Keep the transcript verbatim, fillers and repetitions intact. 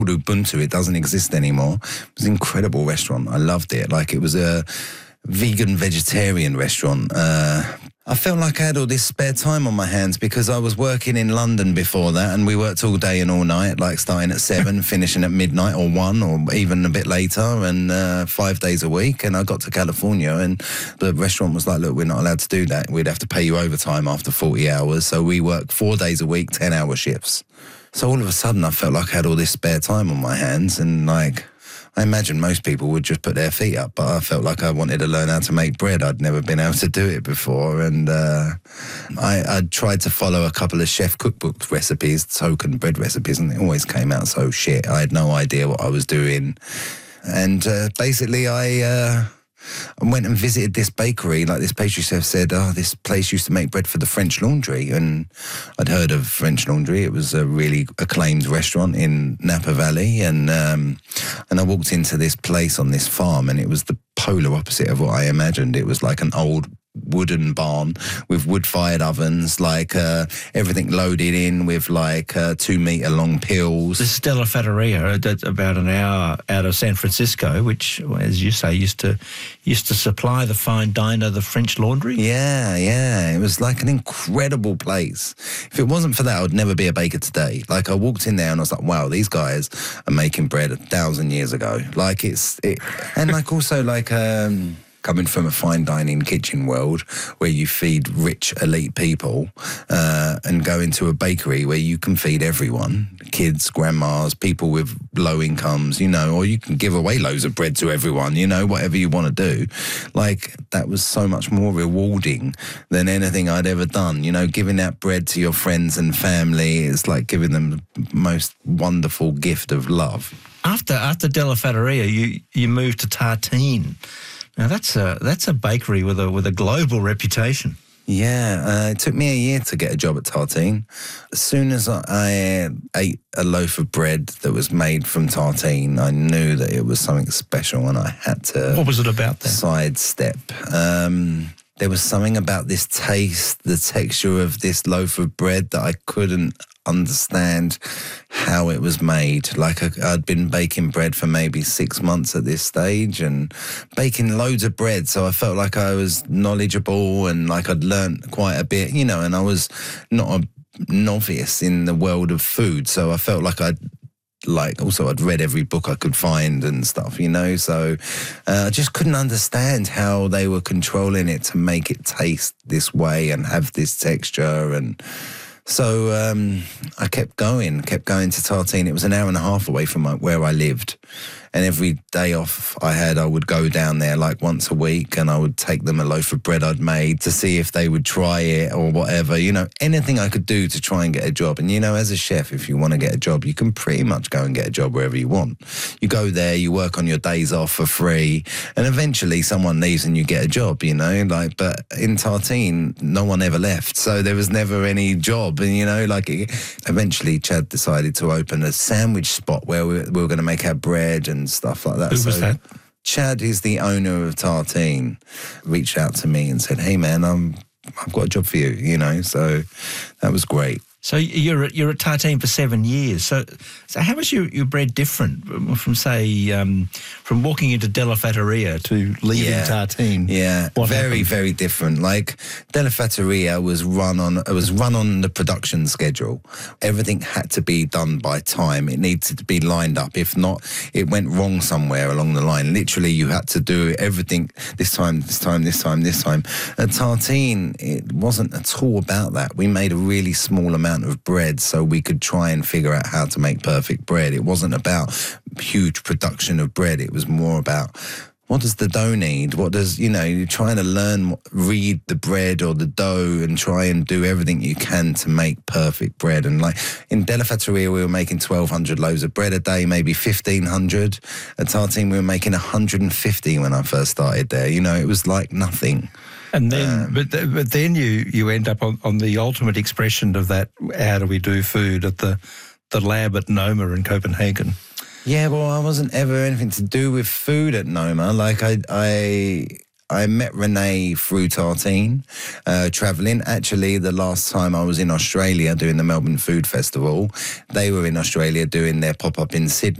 Ubuntu. It doesn't exist anymore. It was an incredible restaurant. I loved it. Like, it was a vegan vegetarian restaurant. Uh, I felt like I had all this spare time on my hands because I was working in London before that, and we worked all day and all night, like starting at seven, finishing at midnight or one, or even a bit later, and uh, five days a week. And I got to California, and the restaurant was like, look, we're not allowed to do that. We'd have to pay you overtime after forty hours. So we work four days a week, ten-hour shifts. So all of a sudden, I felt like I had all this spare time on my hands, and like, I imagine most people would just put their feet up, but I felt like I wanted to learn how to make bread. I'd never been able to do it before, and uh, I, I tried to follow a couple of chef cookbook recipes, token bread recipes, and it always came out so shit. I had no idea what I was doing, and uh, basically I... Uh, I went and visited this bakery. Like, this pastry chef said, oh, this place used to make bread for the French Laundry. And I'd heard of French Laundry. It was a really acclaimed restaurant in Napa Valley. And um, and I walked into this place on this farm, and it was the polar opposite of what I imagined. It was like an old wooden barn with wood-fired ovens, like uh, everything loaded in with like uh, two-metre-long pills. This is Della Fattoria, about an hour out of San Francisco, which, as you say, used to used to supply the fine diner, the French Laundry. Yeah, yeah. It was like an incredible place. If it wasn't for that, I would never be a baker today. Like, I walked in there and I was like, wow, these guys are making bread a thousand years ago. Like, it's... It, and like also like... um coming from a fine dining kitchen world where you feed rich elite people uh, and go into a bakery where you can feed everyone, kids, grandmas, people with low incomes, you know, or you can give away loads of bread to everyone, you know, whatever you want to do. Like, that was so much more rewarding than anything I'd ever done. You know, giving that bread to your friends and family is like giving them the most wonderful gift of love. After after Della Fattoria, you, you moved to Tartine. Now, that's a that's a bakery with a with a global reputation. Yeah, uh, it took me a year to get a job at Tartine. As soon as I ate a loaf of bread that was made from Tartine, I knew that it was something special, and I had to... What was it about that? Sidestep. Um, there was something about this taste, the texture of this loaf of bread that I couldn't understand how it was made. Like, I'd been baking bread for maybe six months at this stage and baking loads of bread, so I felt like I was knowledgeable and like I'd learnt quite a bit, you know, and I was not a novice in the world of food, so I felt like I'd like also I'd read every book I could find and stuff, you know, so uh, I just couldn't understand how they were controlling it to make it taste this way and have this texture. And so um, I kept going, kept going to Tartine. It was an hour and a half away from my, where I lived. And every day off I had, I would go down there like once a week, and I would take them a loaf of bread I'd made to see if they would try it or whatever, you know, anything I could do to try and get a job. And, you know, as a chef, if you want to get a job, you can pretty much go and get a job wherever you want. You go there, you work on your days off for free, and eventually someone leaves and you get a job, you know, like, but in Tartine, no one ever left. So there was never any job. And, you know, like, it, eventually Chad decided to open a sandwich spot where we, we were going to make our bread and stuff like that. Who was so that? Chad is the owner of Tartine. Reached out to me and said, "Hey man, I'm I've got a job for you," you know. So that was great. So you're at, you're at Tartine for seven years. So so how was your, your bread different from, say, um, from walking into Della Fattoria to leaving yeah. Tartine? Yeah, what very, happened? very different. Like, Della Fattoria was run on it was run on the production schedule. Everything had to be done by time. It needed to be lined up. If not, it went wrong somewhere along the line. Literally, you had to do everything this time, this time, this time, this time. At Tartine, it wasn't at all about that. We made a really small amount of bread so we could try and figure out how to make perfect bread. It wasn't about huge production of bread. It was more about, what does the dough need? What does, you know, you're trying to learn, read the bread or the dough and try and do everything you can to make perfect bread. And like in Della Fattoria, we were making twelve hundred loaves of bread a day, maybe fifteen hundred. At Tartine, we were making one hundred fifty when I first started there. You know, it was like nothing. And then, Um, but th- but then you, you end up on, on the ultimate expression of that. How do we do food at the the lab at Noma in Copenhagen? Yeah, well, I wasn't ever anything to do with food at Noma. Like I, I, I met Renee through Tartine, uh, travelling. Actually, the last time I was in Australia doing the Melbourne Food Festival, they were in Australia doing their pop-up in Sydney.